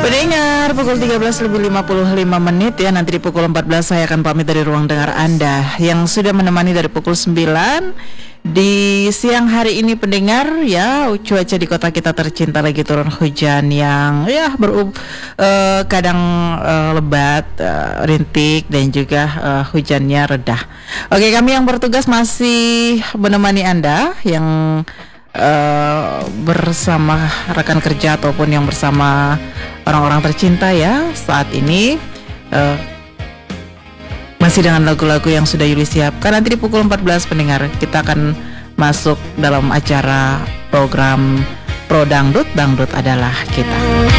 Pendengar, pukul 13.55 ya. Nanti di pukul 14 saya akan pamit dari ruang dengar Anda yang sudah menemani dari pukul 9 di siang hari ini. Pendengar ya, cuaca di kota kita tercinta lagi turun hujan yang ya kadang lebat, rintik dan juga hujannya reda. Oke, kami yang bertugas masih menemani Anda yang bersama rekan kerja ataupun yang bersama orang-orang tercinta ya saat ini, masih dengan lagu-lagu yang sudah Yuli siapkan. Nanti di pukul 14 pendengar kita akan masuk dalam acara program Pro Dangdut, Dangdut adalah kita.